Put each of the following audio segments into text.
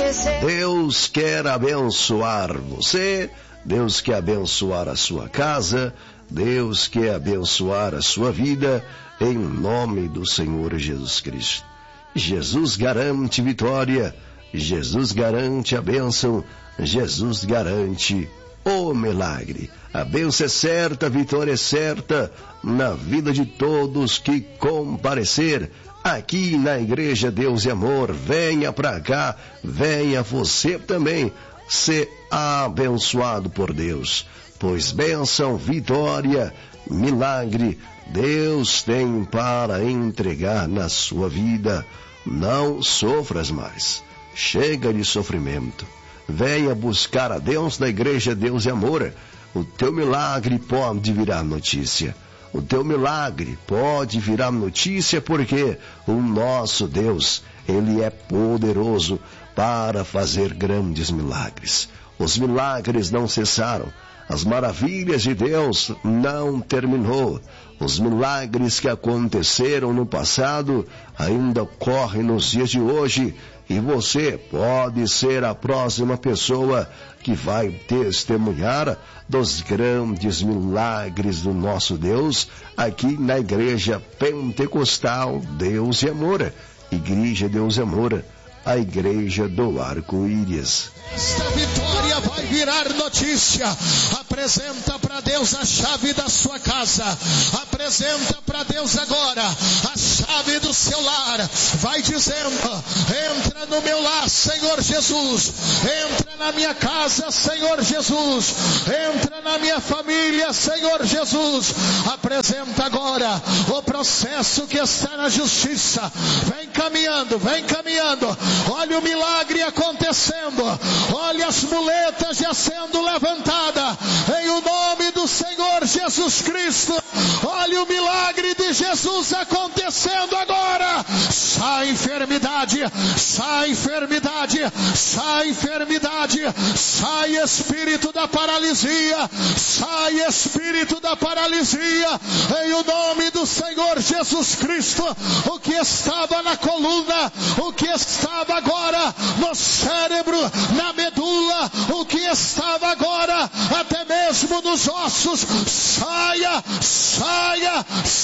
Deus quer abençoar você, Deus quer abençoar a sua casa, Deus quer abençoar a sua vida, em nome do Senhor Jesus Cristo. Jesus garante vitória, Jesus garante a bênção, Jesus garante o milagre. A bênção é certa, a vitória é certa na vida de todos que comparecer aqui na Igreja Deus e Amor. Venha pra cá, venha você também ser abençoado por Deus, pois bênção, vitória, milagre, Deus tem para entregar na sua vida. Não sofras mais, chega de sofrimento, venha buscar a Deus na Igreja Deus e Amor. O teu milagre pode virar notícia, o teu milagre pode virar notícia, porque o nosso Deus, Ele é poderoso para fazer grandes milagres. Os milagres não cessaram, as maravilhas de Deus não terminou. Os milagres que aconteceram no passado ainda ocorrem nos dias de hoje, e você pode ser a próxima pessoa que vai testemunhar dos grandes milagres do nosso Deus aqui na Igreja Pentecostal Deus e Amor, Igreja Deus e Amor, a Igreja do Arco-Íris. Esta vitória vai virar notícia. Apresenta para Deus a chave da sua casa. Apresenta para Deus agora a chave do seu lar. Vai dizendo: entra no meu lar, Senhor Jesus. Entra na minha casa, Senhor Jesus. Entra na minha família, Senhor Jesus. Apresenta agora o processo que está na justiça. Vem caminhando, vem caminhando. Olha o milagre acontecendo. Olha as muletas já sendo levantadas, em o nome do Senhor Jesus Cristo. Olha o milagre de Jesus acontecendo agora. Sai enfermidade, sai enfermidade, sai enfermidade, sai espírito da paralisia, sai espírito da paralisia, em o nome do Senhor Jesus Cristo. O que estava na coluna, o que estava agora no cérebro, na medula, o que estava agora até mesmo nos ossos, saia, saia,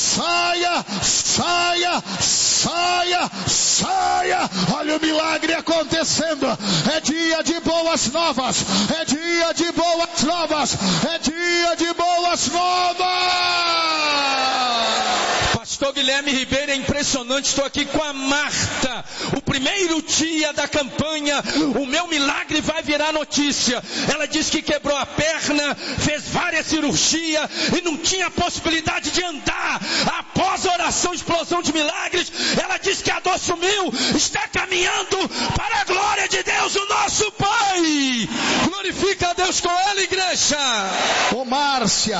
saia, saia, saia, saia. Olha o milagre acontecendo. É dia de boas novas, é dia de boas novas, é dia de boas novas. Pastor Guilherme Ribeiro, é impressionante, estou aqui com a Marta, o primeiro dia da campanha, o meu milagre vai virar notícia. Ela disse que quebrou a perna, fez várias cirurgias e não tinha possibilidade de andar. Após a oração, explosão de milagres, ela disse que a dor sumiu, está caminhando para a glória de Deus, o nosso Pai. Glorifica a Deus com ela, igreja. Ô Márcia.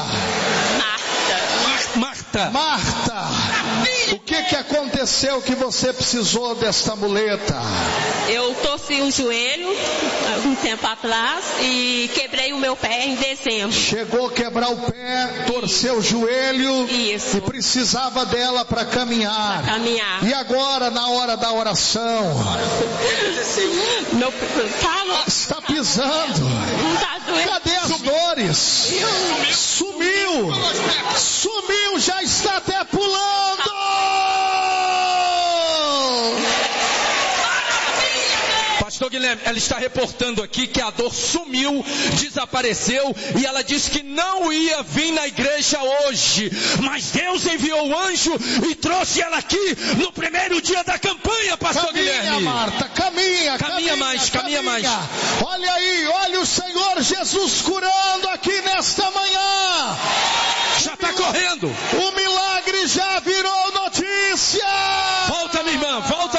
Marta, o que aconteceu que você precisou desta muleta? Eu torci o joelho um tempo atrás e quebrei o meu pé em dezembro. Chegou a quebrar o pé, torceu o joelho. Isso. E precisava dela para caminhar. E agora, na hora da oração, está pisando. Não tá doendo. Cadê as dores? Sumiu, já está até pulando. Pastor Guilherme, ela está reportando aqui que a dor sumiu, desapareceu, e ela disse que não ia vir na igreja hoje, mas Deus enviou o anjo e trouxe ela aqui no primeiro dia da campanha, Pastor Guilherme. Marta, caminha mais. Olha aí, olha o Senhor Jesus curando aqui nesta manhã. Já está correndo. O milagre já virou notícia. Volta, minha irmã.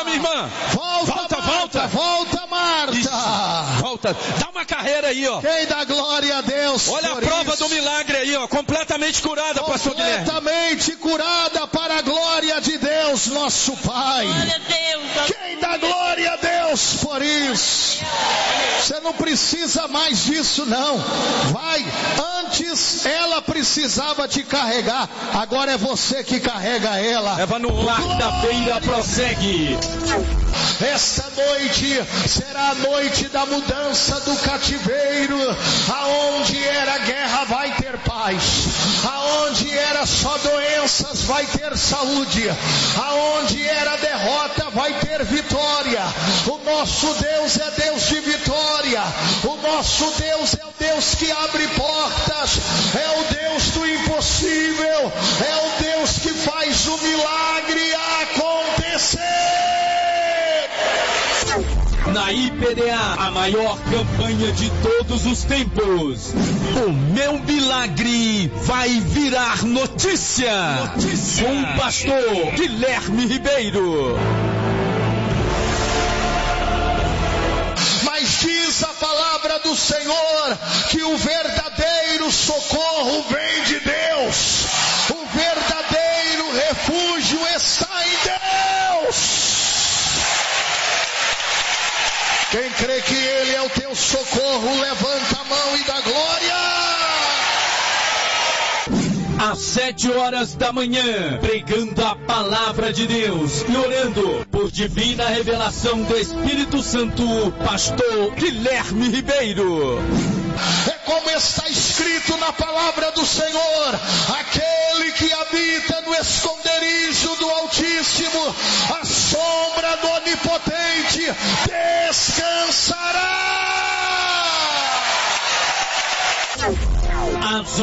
Volta, Marta. Isso. Volta. Dá uma carreira aí, ó. Quem dá glória a Deus. Olha a prova do milagre aí, ó. Completamente curada, Pastor Guilherme. Completamente curada para a glória de Deus. Deus nosso Pai. Glória a Deus. Quem dá glória a Deus por isso? Você não precisa mais disso não. Vai, antes ela precisava te carregar, agora é você que carrega ela. Leva no lar da beira, prossegue. Esta noite será a noite da mudança do cativeiro. Aonde era guerra vai ter paz. Aonde era só doenças vai ter saúde. Aonde era derrota vai ter vitória. O nosso Deus é Deus de vitória. O nosso Deus é o Deus que abre portas. É o Deus do impossível. É o Deus que faz o milagre acontecer. Na IPDA, a maior campanha de todos os tempos. O meu milagre vai virar notícia. Com o pastor Guilherme Ribeiro. Mas diz a palavra do Senhor que o verdadeiro socorro vem de Deus. O verdadeiro refúgio está em Deus. Quem crê que Ele é o teu socorro, levanta a mão e dá glória. Às 7 horas da manhã, pregando a palavra de Deus e orando por divina revelação do Espírito Santo, pastor Guilherme Ribeiro. É como está escrito na palavra do Senhor: aquele que habita no esconderijo do Altíssimo, a sombra do Onipotente descansará. Às